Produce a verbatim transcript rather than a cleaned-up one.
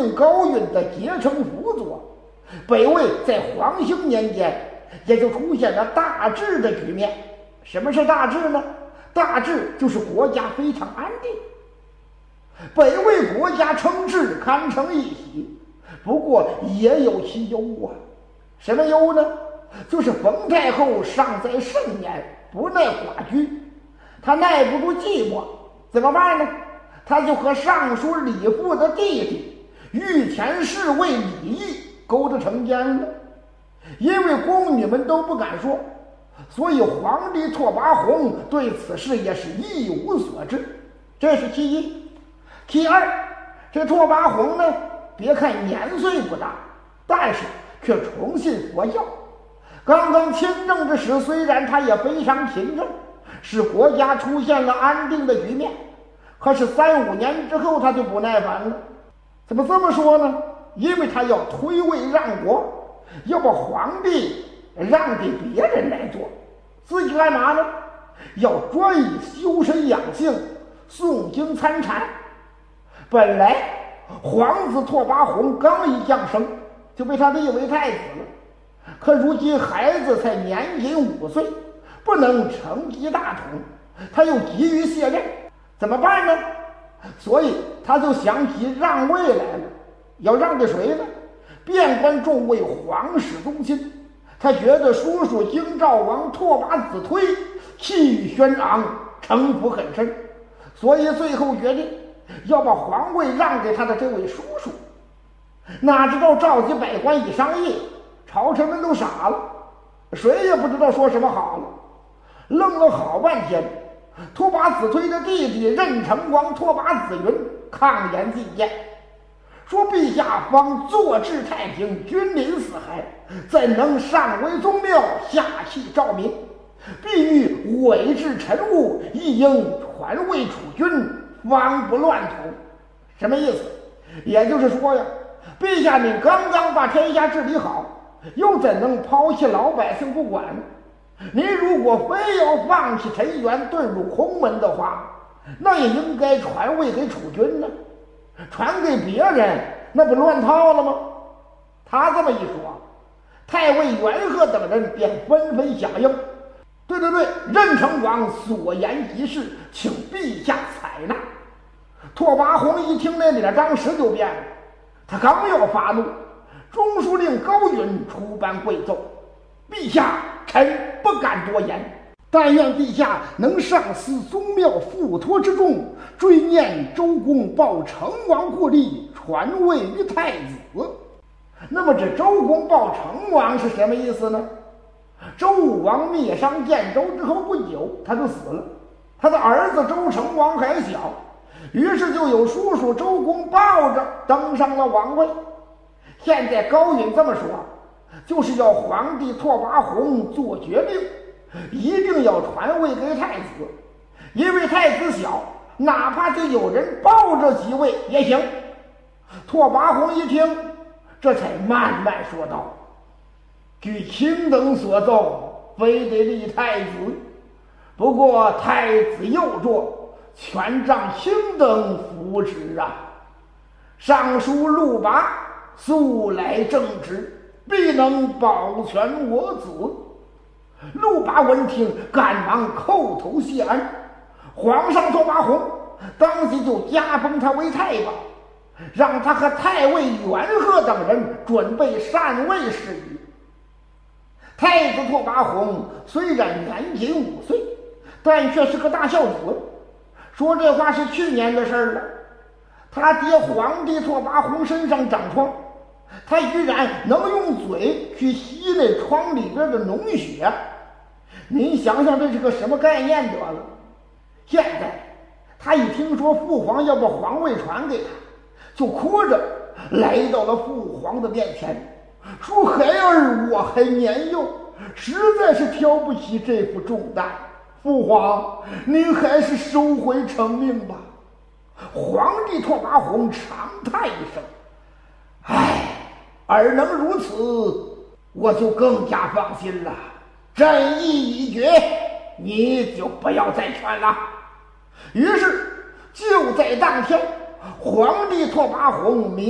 令高允的结成辅佐，北魏在黄兴年间也就出现了大治的局面。什么是大治呢？大治就是国家非常安定。北魏国家称治堪称一喜，不过也有其忧啊。什么忧呢？就是冯太后尚在盛年，不耐寡居，她耐不住寂寞，怎么办呢？她就和尚书李富的弟弟御前侍卫李毅勾搭成奸了。因为宫女们都不敢说，所以皇帝拓跋宏对此事也是一无所知，这是其一。其二，这拓跋宏呢，别看年岁不大，但是却崇信佛教。刚刚亲政之时，虽然他也非常勤政，使国家出现了安定的局面，可是三五年之后他就不耐烦了。怎么这么说呢？因为他要推位让国，要把皇帝让给别人来做，自己干嘛呢？要专以修身养性，诵经参禅。本来皇子拓跋宏刚一降生就被他立为太子了，可如今孩子才年仅五岁，不能承继大统，他又急于卸任，怎么办呢？所以他就想起让位来了。要让给谁呢？遍观众位皇室宗亲，他觉得叔叔京兆王拓跋子推气宇轩昂，城府很深，所以最后决定要把皇位让给他的这位叔叔。哪知道召集百官一商议，朝臣们都傻了，谁也不知道说什么好了。愣了好半天，拓跋子推的弟弟任城王拓跋子云抗言进谏，说陛下方坐治太平，君临四海，怎能上为宗庙，下弃诏民？必欲委治臣务，亦应传位储君，方不乱统。什么意思？也就是说呀，陛下您刚刚把天下治理好，又怎能抛弃老百姓不管呢？您如果非要放弃陈元，遁入空门的话，那也应该传位给储君呢，传给别人那不乱套了吗？他这么一说，太尉元贺等人便纷纷响应。对对对，任城王所言极是，请陛下采纳。拓跋宏一听那脸当时就变了，他刚要发怒，中书令高允出班跪奏：陛下，臣不敢多言，但愿陛下能上思宗庙付托之重，追念周公报成王过立，传位于太子。那么这周公报成王是什么意思呢？周武王灭商建州之后不久，他就死了，他的儿子周成王还小，于是就有叔叔周公抱着登上了王位。现在高允这么说，就是要皇帝拓跋宏做决定，一定要传位给太子，因为太子小，哪怕就有人抱着即位也行。拓跋宏一听，这才慢慢说道：据卿等所奏，非得立太子，不过太子幼弱，全仗卿等扶持啊。尚书陆拔素来正直，必能保全我子。陆拔闻听，赶忙叩头谢恩。皇上拓跋宏当即就加封他为太保，让他和太尉元贺等人准备禅位事宜。太子拓跋宏虽然年仅五岁，但却是个大孝子。说这话是去年的事儿了。他爹皇帝拓跋宏身上长疮，他居然能用嘴去吸那疮里边的脓血。您想想这是个什么概念得了？现在他一听说父皇要把皇位传给他，就哭着来到了父皇的面前，说孩儿我还年幼，实在是挑不起这副重担，父皇您还是收回成命吧。皇帝拓跋宏长叹一声：唉，尔能如此，我就更加放心了。朕意已决，你就不要再劝了。于是就在当天，皇帝拓跋宏明